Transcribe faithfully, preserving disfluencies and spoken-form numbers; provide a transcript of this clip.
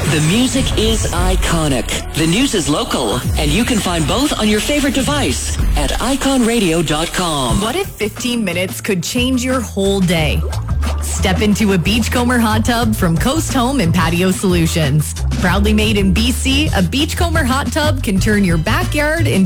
The music is iconic. The news is local. And you can find both on your favorite device at icon radio dot com. What if fifteen minutes could change your whole day? Step into a Beachcomber hot tub from Coast Home and Patio Solutions. Proudly made in B C, a Beachcomber hot tub can turn your backyard into